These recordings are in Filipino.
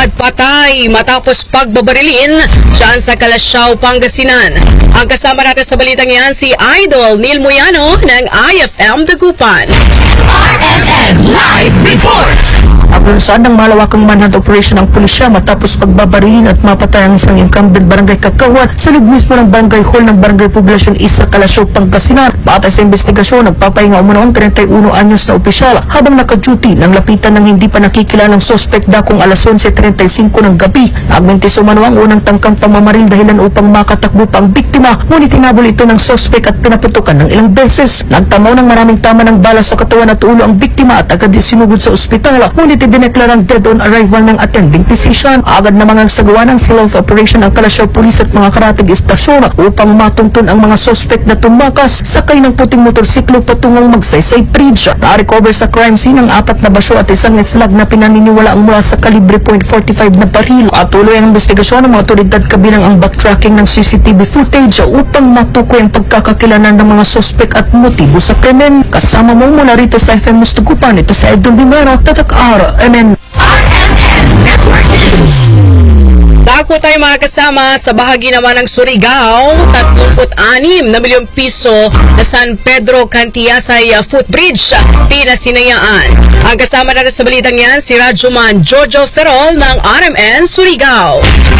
Patay matapos pagbabarilin dyan sa Calasiao, Pangasinan. Ang kasama natin sa balitang yan si Idol Neil Moyano ng IFM Dagupan. RMN Live Report! Abunsad ng malawakang manhunt operation ng pulisya matapos pagbabarilin at mapatay ang isang incumbent barangay Kakawan sa loob mismo ng barangay hall ng barangay Poblasyon Isa, Calasiao, Pangasinan. Batay sa investigasyon, nagpapahinga umano ang 31 anyos na opisyal habang naka-duty nang lapitan ng hindi pa nakikilalang sospek dakong alas 11:35 ng gabi. Nagmintis umano ang unang tangkang pamamaril dahilan upang makatakbo pa ang biktima, ngunit tinabol ito ng sospek at pinaputukan ng ilang beses. Nagtamaw ng maraming tama ng bala sa katawan at ulo ang biktima at agad sinugod sa ospital, ngunit idineklarang dead on arrival ng attending physician. Agad na mga sagawa ng seal of operation ang Calasiao Police at mga karatig istasyon upang matuntun ang mga sospek na tumakas sakay ng puting motorsiklo patungong Magsaysay Bridge. Na-recover sa crime scene ang 4 na basyo at isang islag na pinaniniwalaang mula sa kalibre .45 na baril. At tuloy ang investigasyon ng mga otoridad kabilang ang backtracking ng CCTV footage upang matukoy ang pagkakakilanan ng mga sospek at motibo sa krimen. Kasama mo mula rito sa FM Dagupan, ito sa Idol Bimero, Tatak RMN. RMN Network News! Dako tayo mga kasama sa bahagi naman ng Surigao, 36 na milyong piso na San Pedro Cantiasay Footbridge pinasinayaan. Ang kasama natin sa balitang yan si Radyoman Jojo Ferrol ng RMN Surigao.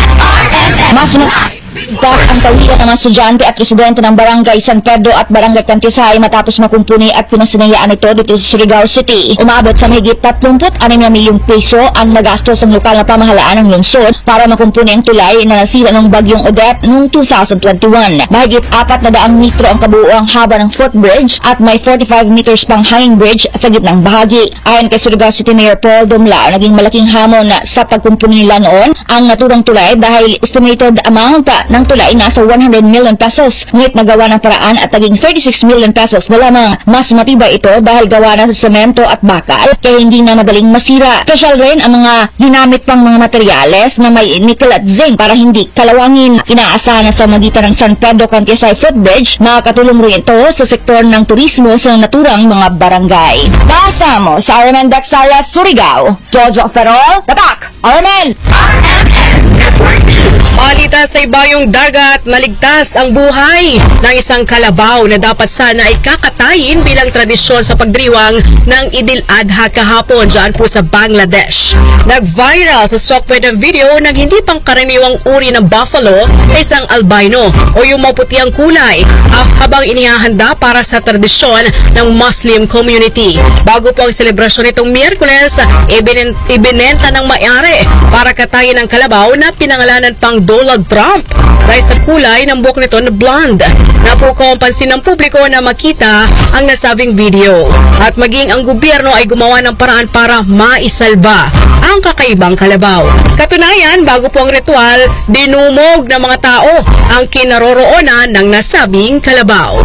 Mas ang kawilan ng mga estudyante at residente ng Barangay San Pedro at Barangay Cantiasay matapos makumpuni at pinasinayaan ito dito sa Surigao City. Umabot sa mahigit 36 na milyong piso ang nagastos ng lokal na pamahalaan ng lungsod para makumpuni ang tulay na nasira ng bagyong Odette noong 2021. Mahigit 400 metro ang kabuuang haba ng footbridge at may 45 meters pang hanging bridge sa gitnang bahagi. Ayon kay Surigao City Mayor Paul Dumlao, naging malaking hamon sa pagkumpuni nila noon ang naturang tulay dahil estimated amount ng tulay nasa 100 million pesos. Ngunit nagawa ng paraan at naging 36 million pesos na lamang. Mas matibay ito dahil gawa na sa semento at bakal kaya hindi na madaling masira. Special rin ang mga ginamit pang mga materyales na may nickel at zinc para hindi kalawangin. Inaasahan na sa magitan ng San Pedro Cantiasay Footbridge, makakatulong rin ito sa sektor ng turismo sa naturang mga barangay. Kasama sa RMN Daxara, Surigao, Jojo Ferrol, Tatak, RMN! RMN Network News! Balita sa ibayong dagat, naligtas ang buhay ng isang kalabaw na dapat sana ay kakatayin bilang tradisyon sa pagdiriwang ng Idil Adha kahapon dyan po sa Bangladesh. Nag-viral sa software ng video ng hindi pangkaraniwang uri ng buffalo, isang albino o yung maputi ang kulay habang inihahanda para sa tradisyon ng Muslim community. Bago po ang selebrasyon nitong Miyerkules, ibinenta ng may-ari para katayin ang kalabaw na pinangalanan pang Donald Trump dahil sa kulay ng buhok nito na blonde. Napukaw ang pansin ng publiko na makita ang nasabing video at maging ang gobyerno ay gumawa ng paraan para maisalba ang kakaibang kalabaw. Katunayan, bago po ang ritual, dinumog ng mga tao ang kinaroroonan ng nasabing kalabaw.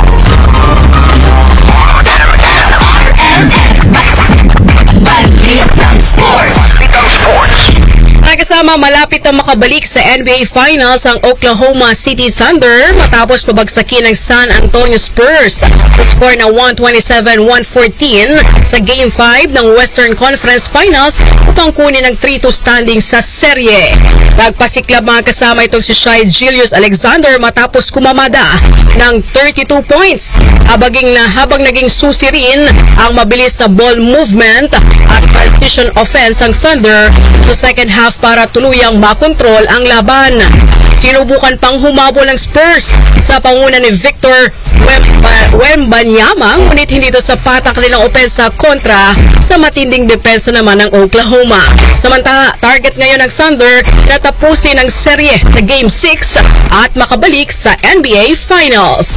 Kasama malapit na makabalik sa NBA Finals ang Oklahoma City Thunder matapos pabagsakin ng San Antonio Spurs sa score na 127-114 sa Game 5 ng Western Conference Finals upang kunin ang 3-2 standing sa serye. Nagpasiklab mga kasama itong si Shai Gilgeous-Alexander matapos kumamada ng 32 points habang naging susi rin ang mabilis na ball movement at transition offense ang Thunder sa second half para tuluyang makontrol ang laban. Sinubukan pang humabol ng Spurs sa panguna ni Victor Wembanyama, ngunit hindi ito sapat ang kanilang opensa kontra sa matinding depensa naman ng Oklahoma. Samantala, target ngayon ng Thunder na tapusin ang serye sa Game 6 at makabalik sa NBA Finals.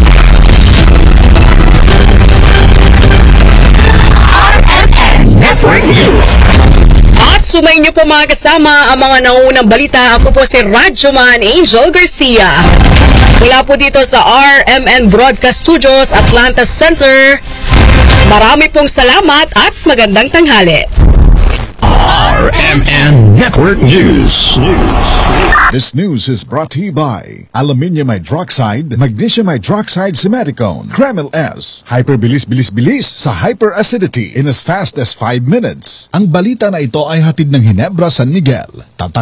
RMN Network News! At sumayin niyo po mga kasama ang mga nangunang balita. Ako po si Radyoman Angel Garcia. Mula po dito sa RMN Broadcast Studios, Atlanta Center. Marami pong salamat at magandang tanghali. RMN Network News. This news is brought to you by Aluminium Hydroxide, Magnesium Hydroxide Simeticone, Kreml S, Hyperbilis-bilis-bilis sa hyperacidity in as fast as 5 minutes. Ang balita na ito ay hatid ng Ginebra San Miguel.